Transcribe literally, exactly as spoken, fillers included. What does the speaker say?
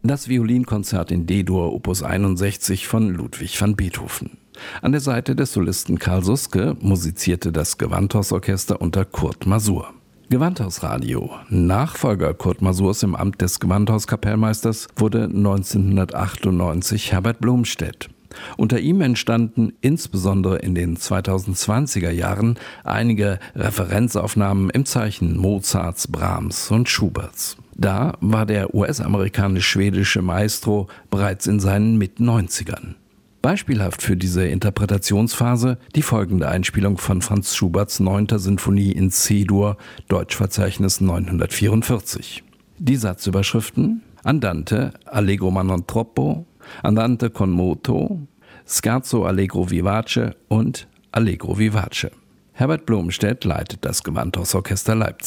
Das Violinkonzert in D-Dur Opus einundsechzig von Ludwig van Beethoven. An der Seite des Solisten Karl Suske musizierte das Gewandhausorchester unter Kurt Masur. Gewandhausradio. Nachfolger Kurt Masurs im Amt des Gewandhauskapellmeisters wurde neunzehnhundertachtundneunzig Herbert Blomstedt. Unter ihm entstanden insbesondere in den zweitausendzwanziger Jahren einige Referenzaufnahmen im Zeichen Mozarts, Brahms und Schuberts. Da war der U S-amerikanisch-schwedische Maestro bereits in seinen Mit-neunzigern. Beispielhaft für diese Interpretationsphase die folgende Einspielung von Franz Schuberts neunter Sinfonie in C-Dur, Deutschverzeichnis neunhundertvierundvierzig. Die Satzüberschriften: Andante, Allegro ma non troppo, Andante con moto, Scherzo allegro vivace und Allegro vivace. Herbert Blomstedt leitet das Gewandhausorchester Leipzig.